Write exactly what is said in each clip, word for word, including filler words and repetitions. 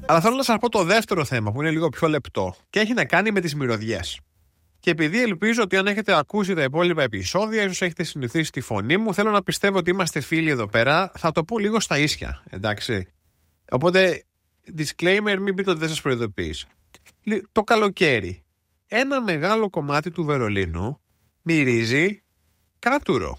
Αλλά θέλω να σας πω το δεύτερο θέμα που είναι λίγο πιο λεπτό και έχει να κάνει με τις μυρωδιές. Και επειδή ελπίζω ότι αν έχετε ακούσει τα υπόλοιπα επεισόδια, ίσως έχετε συνηθίσει τη φωνή μου, θέλω να πιστεύω ότι είμαστε φίλοι εδώ πέρα. Θα το πω λίγο στα ίσια, εντάξει. Οπότε, disclaimer, μην πείτε ότι δεν σας προειδοποίησα. Το καλοκαίρι, ένα μεγάλο κομμάτι του Βερολίνου μυρίζει κάτουρο.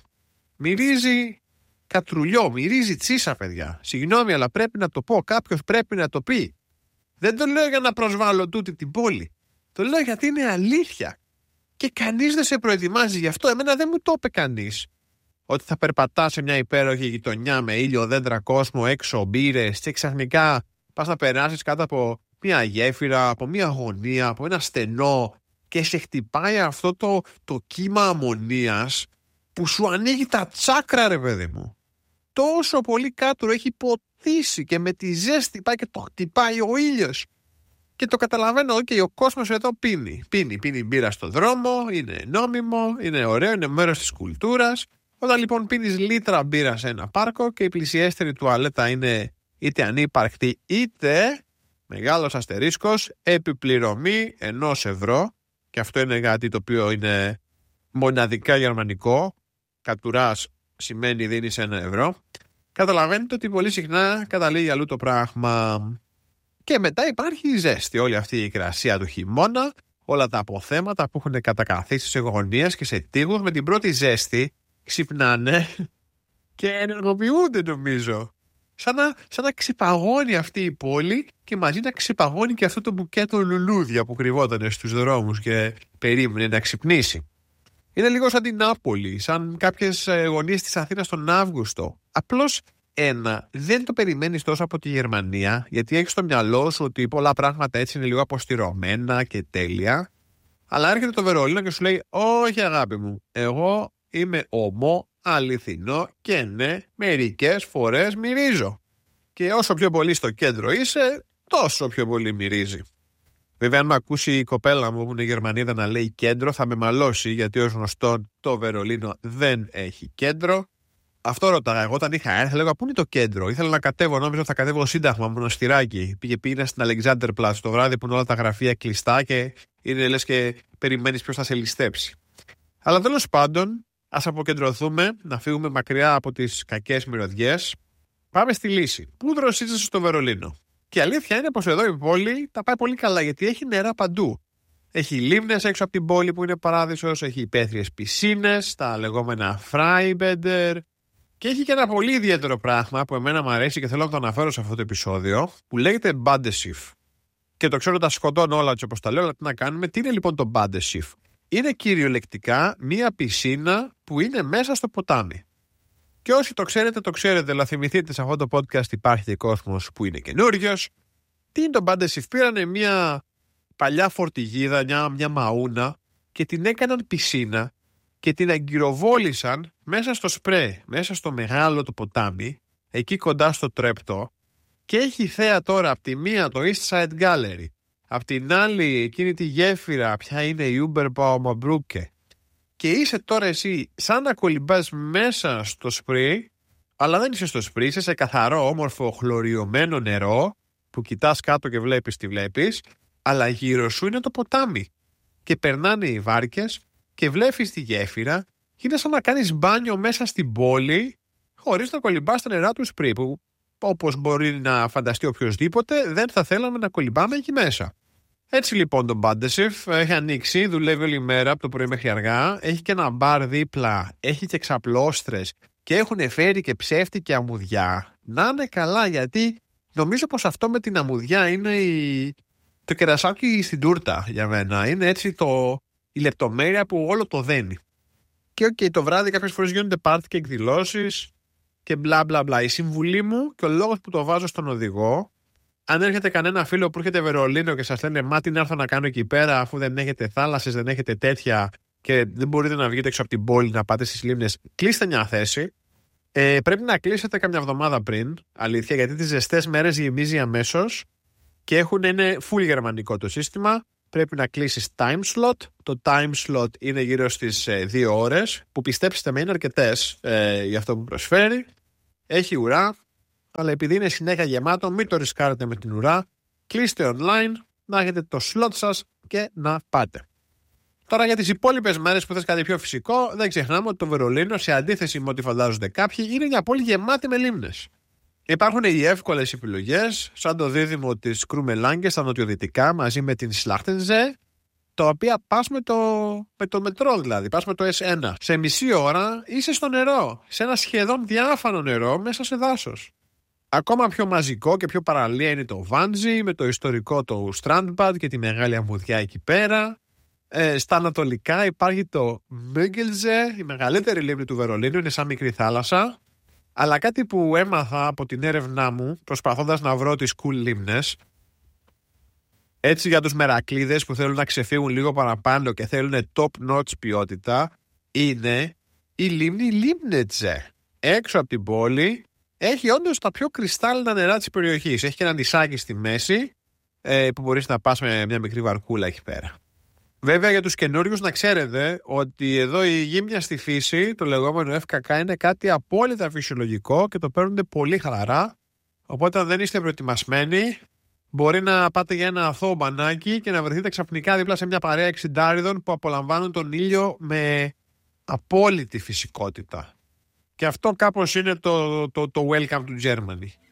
Μυρίζει κατρουλιό, μυρίζει τσίσα, παιδιά. Συγγνώμη, αλλά πρέπει να το πω. Κάποιος πρέπει να το πει. Δεν το λέω για να προσβάλλω τούτη την πόλη. Το λέω γιατί είναι αλήθεια. Και κανείς δεν σε προετοιμάζει γι' αυτό. Εμένα δεν μου το είπε κανείς. Ότι θα περπατάς σε μια υπέροχη γειτονιά με ήλιο, δέντρα, κόσμο, έξω, μπύρες και ξαφνικά πας να περάσεις κάτω από μια γέφυρα, από μια γωνία, από ένα στενό και σε χτυπάει αυτό το, το κύμα αμμονίας που σου ανοίγει τα τσάκρα, ρε παιδί μου. Τόσο πολύ κάτω έχει ποτίσει και με τη ζέστη πάει και το χτυπάει ο ήλιος. Και το καταλαβαίνω, και okay, ο κόσμος εδώ πίνει. Πίνει, πίνει μπύρα στο δρόμο, είναι νόμιμο, είναι ωραίο, είναι μέρος της κουλτούρας. Όταν λοιπόν πίνεις λίτρα μπύρα σε ένα πάρκο και η πλησιέστερη τουαλέτα είναι είτε ανύπαρκτη είτε, μεγάλος αστερίσκος, επιπληρωμή ενός ευρώ, και αυτό είναι κάτι το οποίο είναι μοναδικά γερμανικό, κατουράς σημαίνει δίνεις ένα ευρώ, καταλαβαίνετε ότι πολύ συχνά καταλήγει αλλού το πράγμα. Και μετά υπάρχει η ζέστη, όλη αυτή η υγρασία του χειμώνα, όλα τα αποθέματα που έχουν κατακαθίσει σε γωνίες και σε τοίχους με την πρώτη ζέστη ξυπνάνε και ενεργοποιούνται, νομίζω. Σαν να, σαν να ξυπαγώνει αυτή η πόλη και μαζί να ξυπαγώνει και αυτό το μπουκέτο λουλούδια που κρυβόταν στους δρόμους και περίμενε να ξυπνήσει. Είναι λίγο σαν την Νάπολη, σαν κάποιες γωνίες της Αθήνας τον Αύγουστο. Απλώς ένα, δεν το περιμένεις τόσο από τη Γερμανία, γιατί έχεις στο μυαλό σου ότι πολλά πράγματα έτσι είναι λίγο αποστηρωμένα και τέλεια. Αλλά έρχεται το Βερολίνο και σου λέει, όχι αγάπη μου, εγώ είμαι ομό, αληθινό και ναι, μερικές φορές μυρίζω. Και όσο πιο πολύ στο κέντρο είσαι, τόσο πιο πολύ μυρίζει. Βέβαια, αν με ακούσει η κοπέλα μου που είναι Γερμανίδα να λέει κέντρο, θα με μαλώσει, γιατί ως γνωστόν το Βερολίνο δεν έχει κέντρο. Αυτό ρώταγα εγώ όταν είχα έρθει, λέγα πού είναι το κέντρο. Ήθελα να κατέβω, νόμιζα ότι θα κατέβω Σύνταγμα, μοναστηράκι. Πήγε πήγαινα στην Alexanderplatz το βράδυ που είναι όλα τα γραφεία κλειστά και είναι λες και περιμένεις ποιος θα σε ληστέψει. Αλλά τέλος πάντων, ας αποκεντρωθούμε, να φύγουμε μακριά από τις κακές μυρωδιές. Πάμε στη λύση. Πού δροσίζεσαι στο Βερολίνο? Και η αλήθεια είναι πως εδώ η πόλη τα πάει πολύ καλά, γιατί έχει νερά παντού. Έχει λίμνες έξω από την πόλη που είναι παράδεισος, έχει υπαίθριες πισίνες, τα λεγόμενα Freibäder, και έχει και ένα πολύ ιδιαίτερο πράγμα που εμένα μου αρέσει και θέλω να το αναφέρω σε αυτό το επεισόδιο, που λέγεται Badeschiff. Και το ξέρω, τα σκοτώνω όλα έτσι όπως τα λέω, αλλά τι να κάνουμε. Τι είναι λοιπόν το Badeschiff? Είναι κυριολεκτικά μία πισίνα που είναι μέσα στο ποτάμι. Και όσοι το ξέρετε, το ξέρετε, αλλά θυμηθείτε, σε αυτό το podcast υπάρχει και κόσμος που είναι καινούριος. Τι είναι το Badeschiff? Πήρανε μία παλιά φορτηγίδα, μια, μια μαούνα, και την έκαναν πισίνα και την αγκυροβόλησαν μέσα στο σπρέ, μέσα στο μεγάλο το ποτάμι, εκεί κοντά στο Τρέπτο, και έχει θέα τώρα από τη μία το East Side Gallery, από την άλλη εκείνη τη γέφυρα, ποια είναι η Überbaumerbrücke, και είσαι τώρα εσύ σαν να κολυμπάς μέσα στο σπρί, αλλά δεν είσαι στο σπρί, είσαι σε καθαρό όμορφο χλωριωμένο νερό που κοιτάς κάτω και βλέπεις τι βλέπεις, αλλά γύρω σου είναι το ποτάμι και περνάνε οι βάρκες και βλέπεις τη γέφυρα και είναι σαν να κάνεις μπάνιο μέσα στην πόλη χωρίς να κολυμπάς τα νερά του σπρί, που όπως μπορεί να φανταστεί οποιοσδήποτε δεν θα θέλαμε να κολυμπάμε εκεί μέσα. Έτσι λοιπόν το Badeschiff έχει ανοίξει, δουλεύει όλη μέρα από το πρωί μέχρι αργά, έχει και ένα μπαρ δίπλα, έχει και ξαπλώστρες και έχουν φέρει και ψεύτικη αμμουδιά. Να είναι καλά, γιατί νομίζω πως αυτό με την αμμουδιά είναι η... το κερασάκι στην τούρτα για μένα. Είναι έτσι το... η λεπτομέρεια που όλο το δένει. Και οκ, okay, το βράδυ κάποιες φορές γίνονται πάρτι και εκδηλώσεις και μπλα μπλα μπλα. Η συμβουλή μου και ο λόγος που το βάζω στον οδηγό, αν έρχεται κανένα φίλο που έρχεται Βερολίνο και σας λένε μα τι να έρθω να κάνω εκεί πέρα, αφού δεν έχετε θάλασσες, δεν έχετε τέτοια και δεν μπορείτε να βγείτε έξω από την πόλη να πάτε στις λίμνες, κλείστε μια θέση. Ε, πρέπει να κλείσετε καμιά εβδομάδα πριν, αλήθεια, γιατί τις ζεστές μέρες γεμίζει αμέσως και έχουν, είναι full γερμανικό το σύστημα. Πρέπει να κλείσεις time slot. Το time slot είναι γύρω στις ε, δύο ώρες, που πιστέψτε με είναι αρκετές ε, για αυτό που προσφέρει. Έχει ουρά, αλλά επειδή είναι συνέχεια γεμάτο, μην το ρισκάρετε με την ουρά. κλείστε online, να έχετε το slot σας και να πάτε. Τώρα για τις υπόλοιπες μέρες που θες κάτι πιο φυσικό, δεν ξεχνάμε ότι το Βερολίνο, σε αντίθεση με ό,τι φαντάζονται κάποιοι, είναι μια πόλη γεμάτη με λίμνες. Υπάρχουν οι εύκολες επιλογές, σαν το δίδυμο της Κρούμελάγκε στα νοτιοδυτικά μαζί με την Σλάχτενζε, τα οποία πας με το, με το μετρό δηλαδή, πας με το ες ένα. Σε μισή ώρα είσαι στο νερό, σε ένα σχεδόν διάφανο νερό μέσα σε δάσος. Ακόμα πιο μαζικό και πιο παραλία είναι το Βάντζι με το ιστορικό το Strandbad και τη μεγάλη αμμουδιά εκεί πέρα. Ε, στα ανατολικά υπάρχει το Μίγκελζε, η μεγαλύτερη λίμνη του Βερολίνου, είναι σαν μικρή θάλασσα. Αλλά κάτι που έμαθα από την έρευνά μου, προσπαθώντας να βρω τις cool λίμνες, έτσι για τους μερακλείδες που θέλουν να ξεφύγουν λίγο παραπάνω και θέλουν top notch ποιότητα, είναι η λίμνη Λίμνετζε. Έξω από την πόλη έχει όντως τα πιο κρυστάλλινα νερά της περιοχής. Έχει και ένα νησάκι στη μέση ε, που μπορείς να πας με μια μικρή βαρκούλα εκεί πέρα. Βέβαια για τους καινούριους να ξέρετε ότι εδώ η γύμνια στη φύση, το λεγόμενο εφ κέι κέι, είναι κάτι απόλυτα φυσιολογικό και το παίρνουν πολύ χαλαρά. Οπότε αν δεν είστε προετοιμασμένοι, μπορεί να πάτε για ένα αθώο μπανάκι και να βρεθείτε ξαφνικά δίπλα σε μια παρέα εξιντάριδων που απολαμβάνουν τον ήλιο με απόλυτη φυσικότητα. Και αυτό κάπως είναι το, το, το welcome to Germany.